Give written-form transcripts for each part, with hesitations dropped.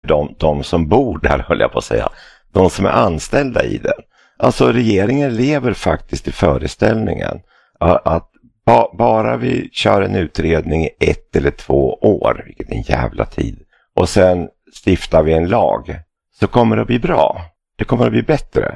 de som bor där, höll jag på att säga. De som är anställda i den. Alltså regeringen lever faktiskt i föreställningen att bara vi kör en utredning i 1 eller 2 år, vilket är en jävla tid, och sen stiftar vi en lag, så kommer det att bli bra. Det kommer att bli bättre.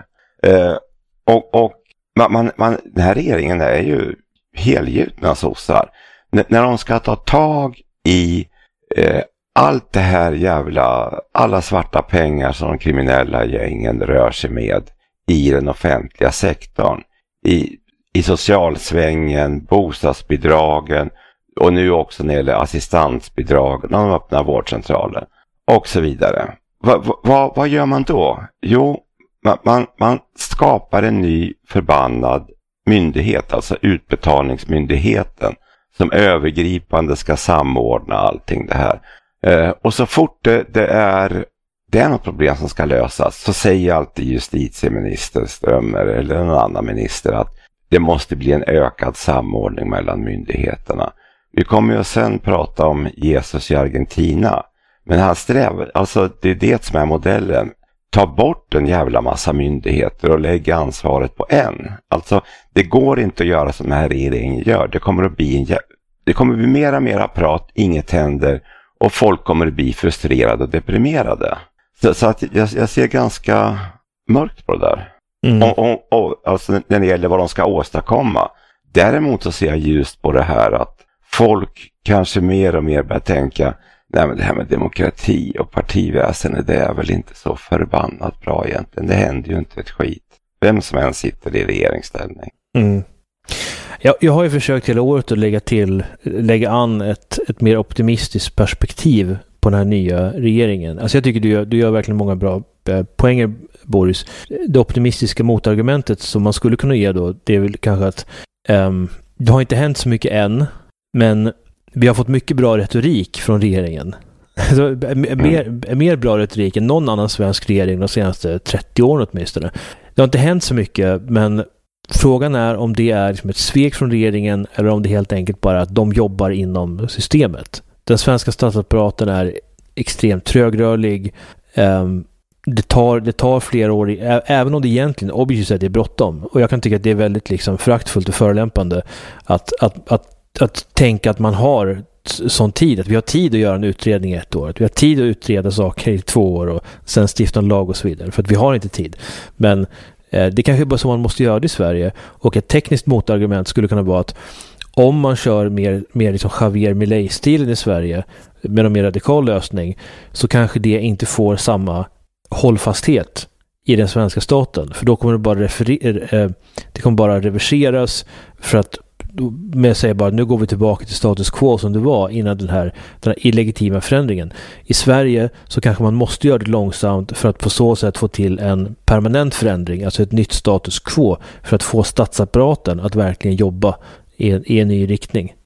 Den här regeringen är ju helgjutna sossar. När de ska ta tag i allt det här alla svarta pengar som de kriminella gängen rör sig med i den offentliga sektorn, i socialsvängen, bostadsbidragen och nu också när det gäller assistansbidrag när de öppnar vårdcentraler och så vidare. Vad gör man då? Jo, man skapar en ny förbannad myndighet, alltså utbetalningsmyndigheten, som övergripande ska samordna allting det här. Och så fort det är något problem som ska lösas, så säger alltid justitieminister Strömmer eller en annan minister att det måste bli en ökad samordning mellan myndigheterna. Vi kommer ju sen prata om Jesus i Argentina, men han strävar, alltså det är det som är modellen. Ta bort en jävla massa myndigheter och lägga ansvaret på en. Alltså det går inte att göra som den här regeringen gör. Det kommer att bli mera prat, inget händer och folk kommer att bli frustrerade och deprimerade. Så att jag ser ganska mörkt på det där. Alltså när det gäller vad de ska åstadkomma. Däremot så ser jag just på det här att folk kanske mer och mer börjar tänka, nej men det här med demokrati och partiväsende, det är väl inte så förbannat bra egentligen. Det händer ju inte ett skit. Vem som än sitter i regeringsställning. Jag har ju försökt hela året att lägga an ett mer optimistiskt perspektiv på den här nya regeringen. Alltså jag tycker du gör verkligen många bra poänger, Boris. Det optimistiska motargumentet som man skulle kunna ge då, det är väl kanske att det har inte hänt så mycket än, men vi har fått mycket bra retorik från regeringen. Mer bra retorik än någon annan svensk regering de senaste 30 åren åtminstone. Det har inte hänt så mycket, men frågan är om det är liksom ett svek från regeringen eller om det helt enkelt bara att de jobbar inom systemet. Den svenska statsapparaten är extremt trögrörlig. Det tar flera år, även om det egentligen objektivt sett är bråttom. Och jag kan tycka att det är väldigt liksom föraktfullt och förolämpande att tänka att man har sån tid, att vi har tid att göra en utredning i 1 år, att vi har tid att utreda saker i 2 år och sen stifta en lag och så vidare, för att vi har inte tid. Men det kanske är bara så man måste göra det i Sverige, och ett tekniskt motargument skulle kunna vara att om man kör mer liksom Javier Milei-stilen i Sverige med en mer radikal lösning, så kanske det inte får samma hållfasthet i den svenska staten, för då kommer det kommer bara reverseras, för att med säga bara nu går vi tillbaka till status quo som det var innan den här illegitima förändringen. I Sverige så kanske man måste göra det långsamt för att på så sätt få till en permanent förändring, alltså ett nytt status quo, för att få statsapparaten att verkligen jobba i en ny riktning.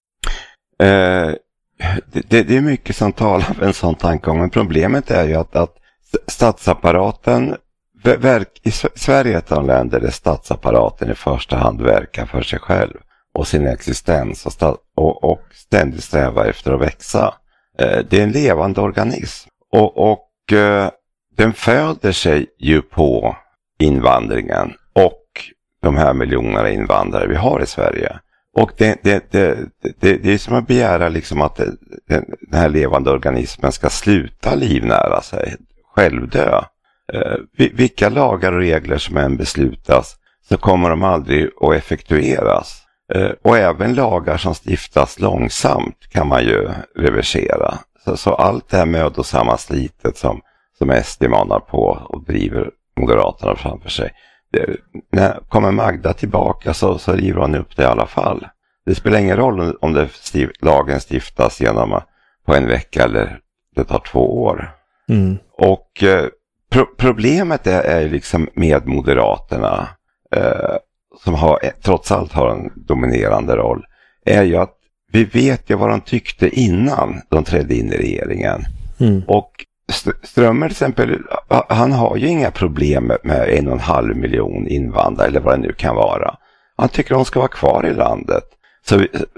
Det är mycket som talar för en sån tankegång, men problemet är ju att statsapparaten i Sverige är ett av de länder där statsapparaten i första hand verkar för sig själv och sin existens och ständigt strävar efter att växa. Det är en levande organism och den föder sig ju på invandringen och de här miljonerna invandrare vi har i Sverige. Och det är som att begära liksom att den här levande organismen ska sluta livnära sig, självdö. Vilka lagar och regler som än beslutas så kommer de aldrig att effektueras. Och även lagar som stiftas långsamt kan man ju reversera. Så allt det här mödosamma slitet som SD manar på och driver Moderaterna framför sig. När kommer Magda tillbaka så river hon upp det i alla fall. Det spelar ingen roll om lagen stiftas på en vecka eller det tar 2 år. Och problemet är liksom med Moderaterna som trots allt har en dominerande roll, är ju att vi vet ju vad de tyckte innan de trädde in i regeringen. Och Strömmer till exempel, han har ju inga problem med 1,5 miljon invandrare eller vad det nu kan vara. Han tycker de ska vara kvar i landet.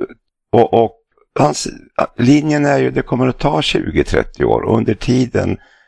Och hans linjen är ju det kommer att ta 20-30 år och under tiden